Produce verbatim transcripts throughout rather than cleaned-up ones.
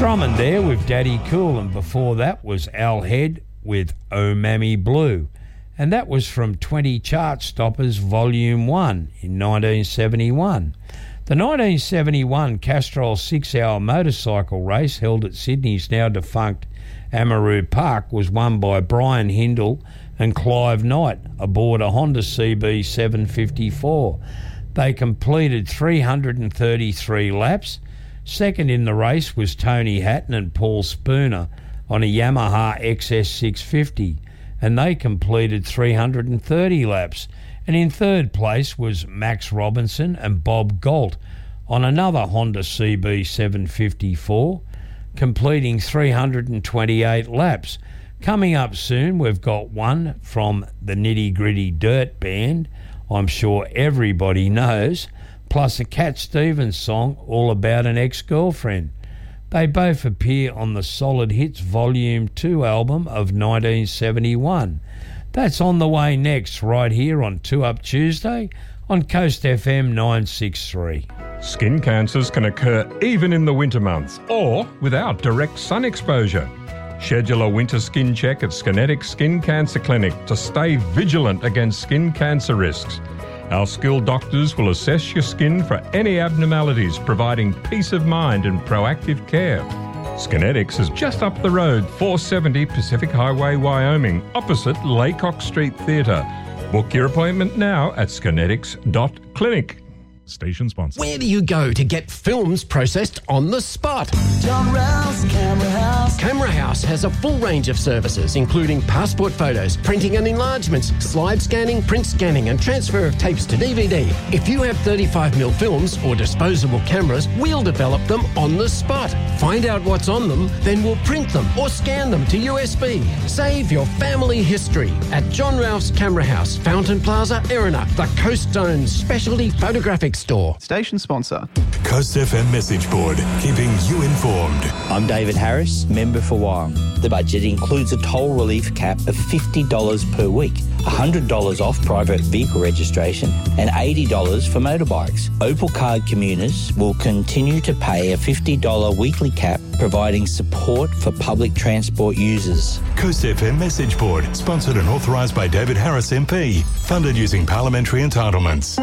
Drummond there with Daddy Cool, and before that was Al Head with Oh Mammy Blue, and that was from twenty Chart Stoppers Volume one in nineteen seventy-one. The nineteen seventy-one Castrol six-hour motorcycle race held at Sydney's now defunct Amaroo Park was won by Brian Hindle and Clive Knight aboard a Honda C B seven fifty-four. They completed three hundred thirty-three laps. Second in the race was Tony Hatton and Paul Spooner on a Yamaha X S six fifty, and they completed three hundred thirty laps. And in third place was Max Robinson and Bob Galt on another Honda C B seven fifty-four, completing three hundred twenty-eight laps. Coming up soon, we've got one from the Nitty Gritty Dirt Band, I'm sure everybody knows, plus a Cat Stevens song all about an ex-girlfriend. They both appear on the Solid Hits Volume two album of nineteen seventy-one. That's on the way next, right here on Two Up Tuesday on Coast F M nine sixty-three. Skin cancers can occur even in the winter months or without direct sun exposure. Schedule a winter skin check at Skinetics Skin Cancer Clinic to stay vigilant against skin cancer risks. Our skilled doctors will assess your skin for any abnormalities, providing peace of mind and proactive care. Skinetics is just up the road, four seventy Pacific Highway, Wyoming, opposite Laycock Street Theatre. Book your appointment now at skinetics dot clinic. Station sponsor. Where do you go to get films processed on the spot? John Rouse Camera House. Camera House has a full range of services, including passport photos, printing and enlargements, slide scanning, print scanning, and transfer of tapes to D V D. If you have thirty-five millimeter films or disposable cameras, we'll develop them on the spot. Find out what's on them, then we'll print them or scan them to U S B. Save your family history at John Rouse Camera House, Fountain Plaza, Erina, the Coast Zone's specialty photographic store. Station sponsor. Coast F M message board, keeping you informed. I'm David Harris, member for Wyong. The budget includes a toll relief cap of fifty dollars per week, one hundred dollars off private vehicle registration and eighty dollars for motorbikes. Opal card commuters will continue to pay a fifty dollars weekly cap, providing support for public transport users. Coast F M message board, sponsored and authorised by David Harris M P, funded using parliamentary entitlements.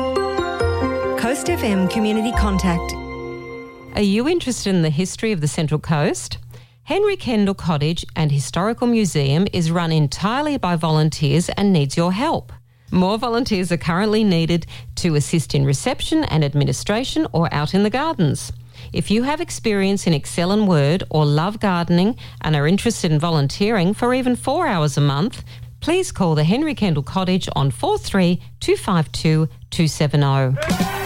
Coast F M Community Contact. Are you interested in the history of the Central Coast? Henry Kendall Cottage and Historical Museum is run entirely by volunteers and needs your help. More volunteers are currently needed to assist in reception and administration or out in the gardens. If you have experience in Excel and Word or love gardening and are interested in volunteering for even four hours a month, please call the Henry Kendall Cottage on four three two five two two seven zero.